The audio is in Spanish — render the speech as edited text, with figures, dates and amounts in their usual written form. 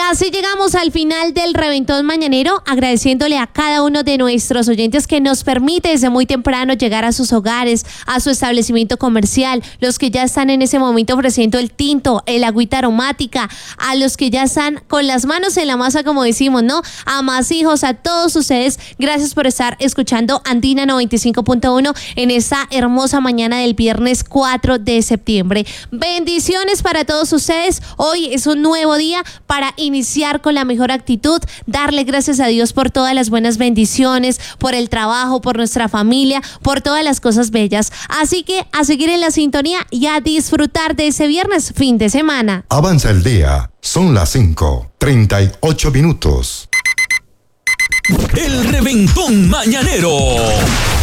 Así llegamos al final del Reventón Mañanero, agradeciéndole a cada uno de nuestros oyentes que nos permite desde muy temprano llegar a sus hogares, a su establecimiento comercial, los que ya están en ese momento ofreciendo el tinto, el agüita aromática, a los que ya están con las manos en la masa, como decimos, ¿no? A más hijos, a todos ustedes, gracias por estar escuchando Andina 95.1 en esta hermosa mañana del viernes 4 de septiembre. Bendiciones para todos ustedes. Hoy es un nuevo día para iniciar con la mejor actitud, darle gracias a Dios por todas las buenas bendiciones, por el trabajo, por nuestra familia, por todas las cosas bellas. Así que a seguir en la sintonía y a disfrutar de ese viernes, fin de semana. Avanza el día, son las 5:38. El Reventón Mañanero.